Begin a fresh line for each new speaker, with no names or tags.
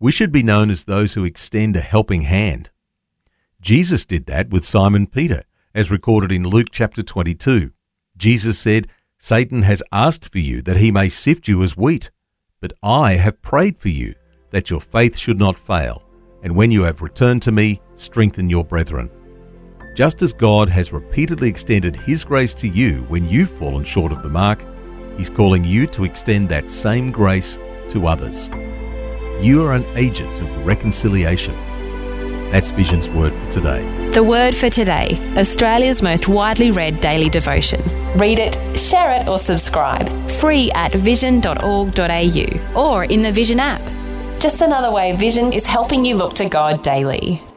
We should be known as those who extend a helping hand. Jesus did that with Simon Peter, as recorded in Luke chapter 22. Jesus said, "Satan has asked for you that he may sift you as wheat, but I have prayed for you that your faith should not fail, and when you have returned to me, strengthen your brethren." Just as God has repeatedly extended His grace to you when you've fallen short of the mark, He's calling you to extend that same grace to others. You are an agent of reconciliation. That's Vision's Word for today.
The Word for Today, Australia's most widely read daily devotion. Read it, share it or subscribe. Free at vision.org.au or in the Vision app. Just another way Vision is helping you look to God daily.